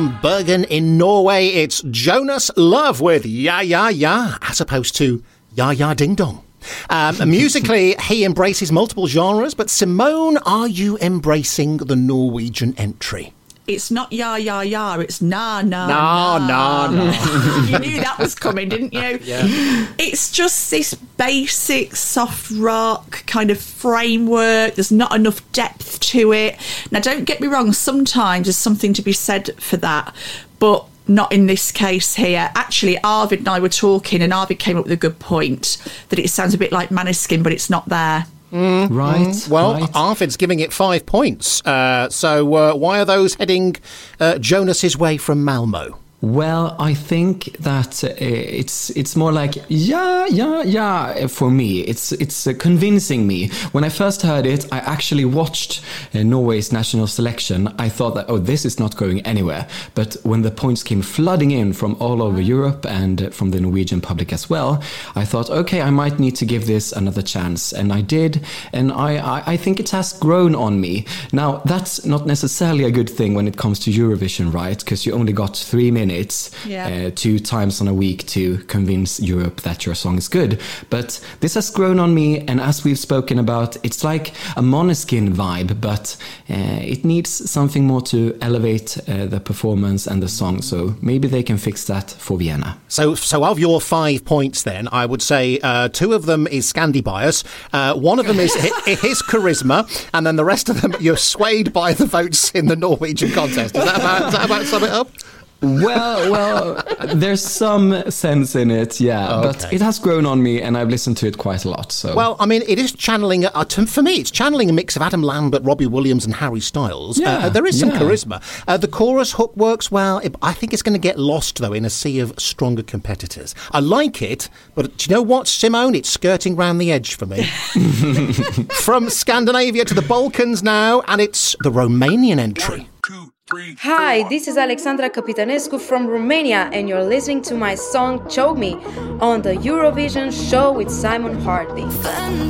Bergen in Norway, it's Jonas Love with Ya Ya Ya, as opposed to Ya Ya Ding Dong. Musically, he embraces multiple genres, but Simone, are you embracing the Norwegian entry? It's not ya, ya, ya, it's na, na, Na, na, na. You knew that was coming, didn't you? Yeah. It's just this basic soft rock kind of framework. There's not enough depth to it. Now, don't get me wrong, sometimes there's something to be said for that, but not in this case here. Actually, Arvid and I were talking, and Arvid came up with a good point, that it sounds a bit like Maneskin, but it's not there. Right. Well, right. Arvid's giving it 5 points. So why are those heading Jonas's way from Malmo? Well, I think that it's more like yeah for me. It's convincing me. When I first heard it, I actually watched Norway's national selection. I thought that this is not going anywhere. But when the points came flooding in from all over Europe and from the Norwegian public as well, I thought, okay, I might need to give this another chance, and I did. And I think it has grown on me. Now, that's not necessarily a good thing when it comes to Eurovision, right? Because you only got 3 minutes. 2 times on a week to convince Europe that your song is good. But this has grown on me, and as we've spoken about, it's like a Måneskin vibe, but it needs something more to elevate the performance and the song, so maybe they can fix that for Vienna. So of your 5 points then, I would say 2 of them is Scandi bias, 1 of them is his charisma, and then the rest of them you're swayed by the votes in the Norwegian contest. Is that about sum it up? Well, there's some sense in it, yeah. Okay. But it has grown on me, and I've listened to it quite a lot. So, well, I mean, it is channeling, for me, it's channeling a mix of Adam Lambert, Robbie Williams and Harry Styles. Yeah, there is some charisma. The chorus hook works well. I think it's going to get lost, though, in a sea of stronger competitors. I like it, but do you know what, Simone? It's skirting round the edge for me. From Scandinavia to the Balkans now, and it's the Romanian entry. 1, 2, 3, Hi, this is Alexandra Capitanescu from Romania, and you're listening to my song Choke Me on the Eurovision show with Simon Hartley.